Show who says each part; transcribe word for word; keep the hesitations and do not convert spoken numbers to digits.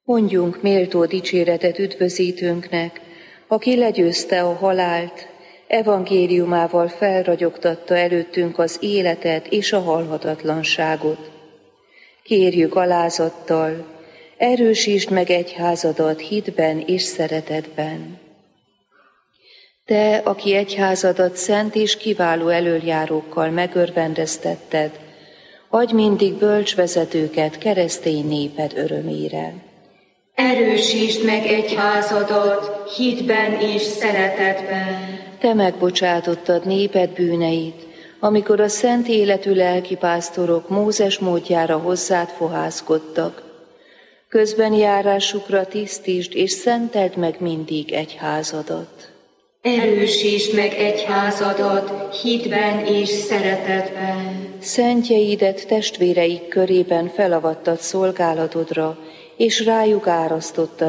Speaker 1: Mondjunk méltó dicséretet üdvözítőnknek, aki legyőzte a halált, evangéliumával felragyogtatta előttünk az életet és a halhatatlanságot. Kérjük alázattal, erősítsd meg egyházadat hitben és szeretetben. Te, aki egyházadat szent és kiváló elöljárókkal megörvendeztetted, adj mindig bölcsvezetőket keresztény néped örömére.
Speaker 2: Erősítsd meg egyházadat hitben és szeretetben.
Speaker 1: Te megbocsátottad néped bűneit, amikor a szent életű lelkipásztorok Mózes módjára hozzád fohászkodtak. Közben járásukra tisztítsd és szenteld meg mindig egyházadat.
Speaker 2: Erősítsd meg egyházadat hitben és szeretetben.
Speaker 1: Szentjeidet testvéreik körében felavadtad szolgálatodra, és rájuk árasztottad